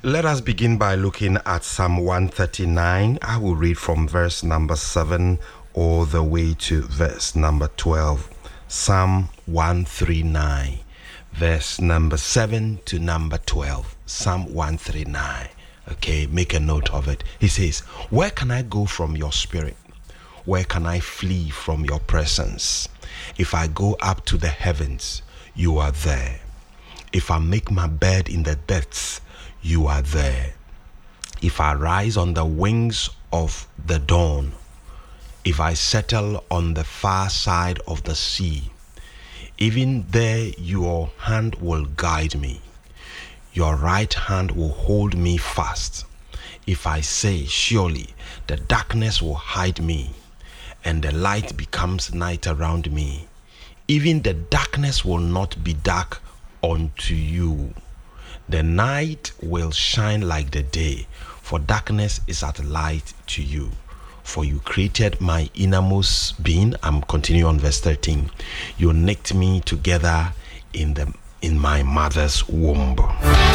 Let us begin by looking at Psalm 139. I will read from verse number 7 all the way to verse number 12. Psalm 139, verse number 7 to number 12. Psalm 139. Okay, make a note of it. He says, "Where can I go from your spirit? Where can I flee from your presence? If I go up to the heavens, you are there. If I make my bed in the depths, you are there. If I rise on the wings of the dawn, if I settle on the far side of the sea, even there your hand will guide me. Your right hand will hold me fast. If I say, surely the darkness will hide me, and the light becomes night around me, even the darkness will not be dark unto you. The night will shine like the day, for darkness is at light to you. For you created my innermost being." I'm continuing on verse 13. "You knit me together in my mother's womb."